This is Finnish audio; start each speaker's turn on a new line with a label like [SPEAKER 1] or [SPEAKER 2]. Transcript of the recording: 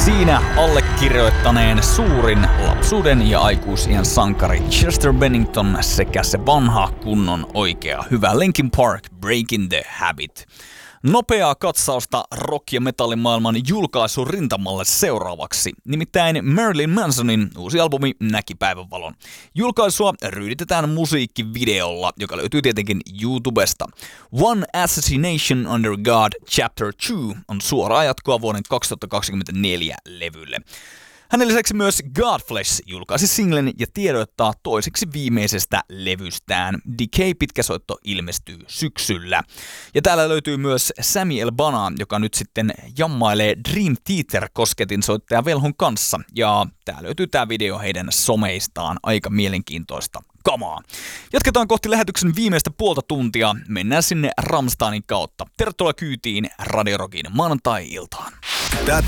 [SPEAKER 1] Siinä allekirjoittaneen suurin lapsuuden ja aikuisiän sankari Chester Bennington sekä se vanha kunnon oikea hyvä Linkin Park Breaking the Habit. Nopeaa katsausta rock- ja metallimaailman julkaisun rintamalle seuraavaksi. Nimittäin Marilyn Mansonin uusi albumi näki päivänvalon. Julkaisua ryyditetään musiikkivideolla, joka löytyy tietenkin YouTubesta. One Assassination Under God Chapter 2 on suoraa jatkoa vuoden 2024 levylle. Hänen lisäksi myös Godflesh julkaisi singlen ja tiedottaa toiseksi viimeisestä levystään. Decay-pitkäsoitto ilmestyy syksyllä. Ja täällä löytyy myös Sami Elbana, joka nyt sitten jammailee Dream Theater-kosketin soittaja velhon kanssa. Ja tää löytyy tää video heidän someistaan. Aika mielenkiintoista kamaa. Jatketaan kohti lähetyksen viimeistä puolta tuntia. Mennään sinne Rammsteinin kautta. Tervetuloa kyytiin Radio Rockin maanantai-iltaan.